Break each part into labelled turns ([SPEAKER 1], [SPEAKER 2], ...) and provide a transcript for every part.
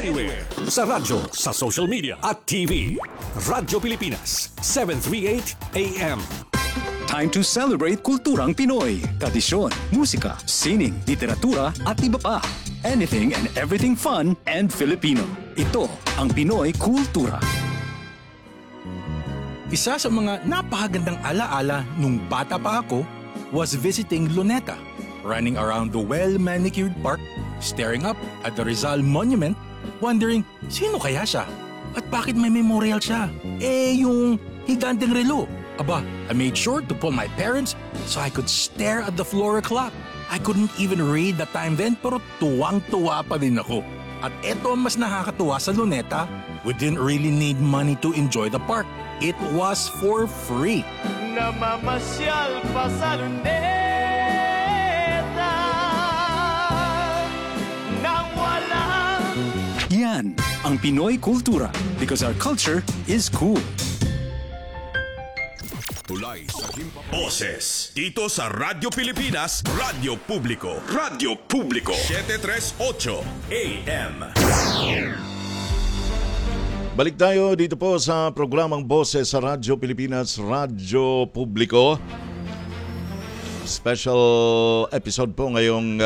[SPEAKER 1] anywhere. Sa radyo, sa social media at TV. Radyo Pilipinas, 738 AM.
[SPEAKER 2] Time to celebrate kulturang Pinoy. Tradisyon, musika, sining, literatura at iba pa. Anything and everything fun and Filipino. Ito ang Pinoy Kultura.
[SPEAKER 3] Isa sa mga napakagandang alaala nung bata pa ako was visiting Luneta, running around the well-manicured park, staring up at the Rizal Monument, wondering sino kaya siya at bakit may memorial siya. Yung higanteng relo. Aba, I made sure to pull my parents so I could stare at the floor clock. I couldn't even read the time then pero tuwang-tuwa pa din ako. At eto ang mas nakakatuwa sa Luneta, we didn't really need money to enjoy the park. It was for free.
[SPEAKER 4] Namamasyal pa sa Luneta nang walang...
[SPEAKER 2] Yan ang Pinoy Kultura because our culture is cool.
[SPEAKER 5] Tulay sa Boses dito sa Radyo Pilipinas, Radyo Publiko. Radyo Publiko 738 AM.
[SPEAKER 6] Balik tayo dito po sa programang Boses sa Radyo Pilipinas, Radyo Publiko. Special episode po ngayong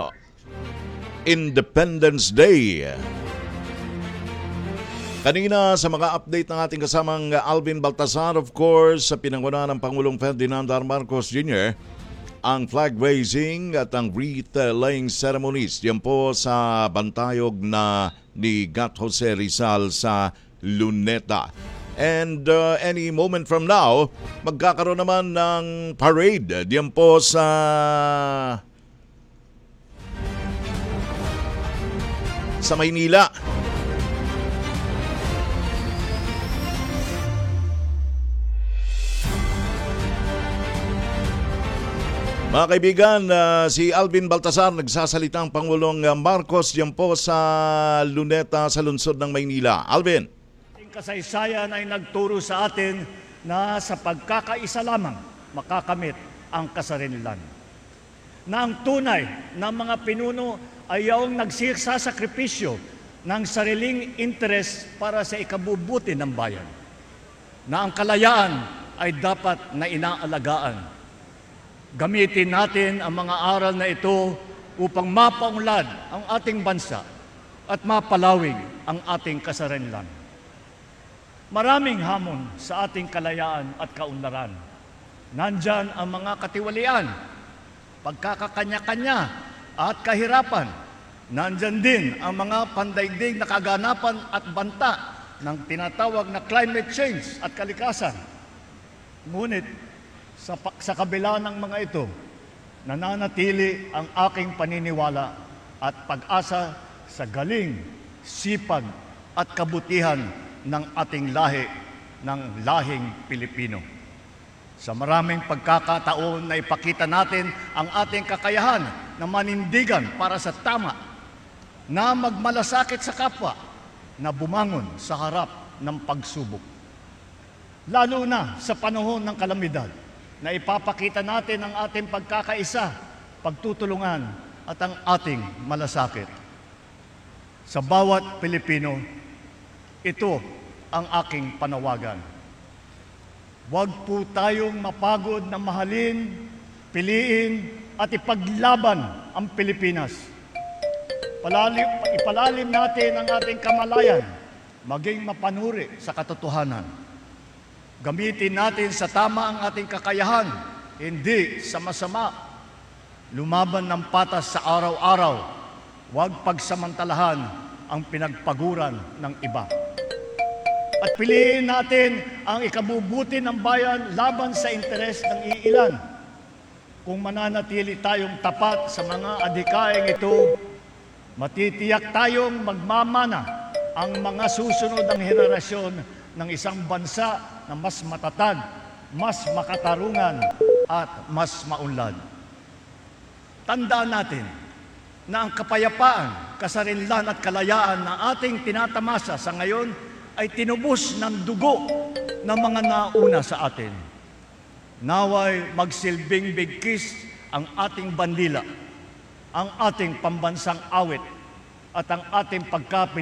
[SPEAKER 6] Independence Day. Kanina sa mga update ng ating kasamang Alvin Baltasar, of course, sa pinangunahan ng Pangulong Ferdinand R. Marcos Jr., ang flag raising at ang wreath laying ceremonies. Yan po sa bantayog na ni Gat Jose Rizal sa Luneta. And any moment from now, magkakaroon naman ng parade. Yan po sa Maynila. Mga kaibigan, si Alvin Baltasar nagsasalita ang Pangulong Marcos diyan po sa Luneta sa lungsod ng Maynila. Alvin.
[SPEAKER 7] Ang kasaysayan ay nagturo sa atin na sa pagkakaisa lamang makakamit ang kasarinlan. Na ang tunay na mga pinuno ay yung nagsasakripisyo ng sariling interes para sa ikabubuti ng bayan. Na ang kalayaan ay dapat na inaalagaan. Gamitin natin ang mga aral na ito upang mapaunlad ang ating bansa at mapalawig ang ating kasarinlan. Maraming hamon sa ating kalayaan at kaunlaran. Nandyan ang mga katiwalian, pagkakakanya-kanya at kahirapan. Nandyan din ang mga pandaigdig na kaganapan at banta ng tinatawag na climate change at kalikasan. Ngunit sa kabila ng mga ito, nananatili ang aking paniniwala at pag-asa sa galing, sipag at kabutihan ng ating lahi, ng lahing Pilipino. Sa maraming pagkakataon na ipakita natin ang ating kakayahan na manindigan para sa tama, na magmalasakit sa kapwa, na bumangon sa harap ng pagsubok. Lalo na sa panahon ng kalamidad, na ipapakita natin ang ating pagkakaisa, pagtutulungan at ang ating malasakit. Sa bawat Pilipino, ito ang aking panawagan. Huwag po tayong mapagod na mahalin, piliin at ipaglaban ang Pilipinas. Ipalalim natin ang ating kamalayan, maging mapanuri sa katotohanan. Gamitin natin sa tama ang ating kakayahan, hindi sa masama. Lumaban ng patas sa araw-araw, huwag pagsamantalahan ang pinagpaguran ng iba. At piliin natin ang ikabubuti ng bayan laban sa interes ng iilan. Kung mananatili tayong tapat sa mga adhikaing ito, matitiyak tayong magmamana ang mga susunod ng henerasyon ng isang bansa na mas matatag, mas makatarungan at mas maunlad. Tandaan natin na ang kapayapaan, kasarinlan at kalayaan na ating tinatamasa sa ngayon ay tinubos ng dugo ng mga nauna sa atin. Naway magsilbing bigkis ang ating bandila, ang ating pambansang awit at ang ating